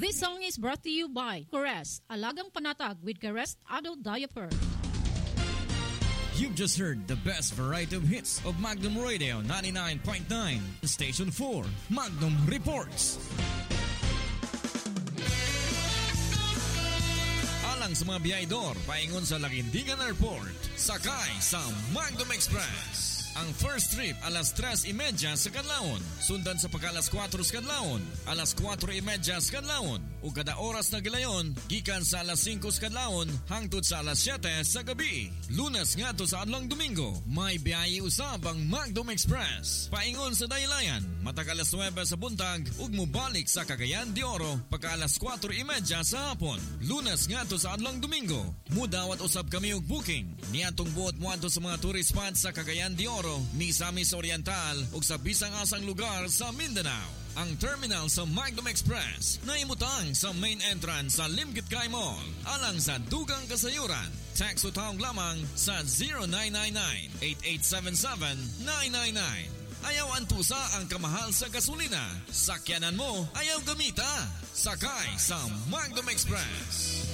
This song is brought to you by Caress, Alagang Panatag with Caress Adult Diaper. You've just heard the best variety of hits of Magnum Radio 99.9, Station 4, Magnum Reports. Alang sa mga biyahedor, paingon sa Laguindingan Airport, sakay sa Magnum Express. Ang first trip alas 3:30 sa kadlawon, sundan sa pagka-alas 4 sa kadlawon, alas 4:30 sa kadlawon, ug kada oras na gilayon gikan sa alas 5 sa kadlawon hangtod sa alas 7 sa gabi. Lunes ngadto sa adlong Domingo, may biyahe usab ang Magnum Express. Paingon sa Daylayan, matag alas 9 sa buntag ug mobalik sa Cagayan de Oro pagka alas 4:30 sa hapon. Lunes ngadto sa adlong Domingo, mudawat usab kami og booking niadtong buot moadto sa mga tourist spots sa Cagayan de Oro, Misamis Oriental ug sa bisang asang lugar sa Mindanao. Ang terminal sa Magnum Express na imutang sa main entrance sa Limkit Kay Mall alang sa dugang kasayuran. Text o tawag lamang sa 0999-8877-999. Ayaw antusa ang kamahal sa gasolina. Sakyanan mo, ayaw gamita. Sakay sa Magnum Express.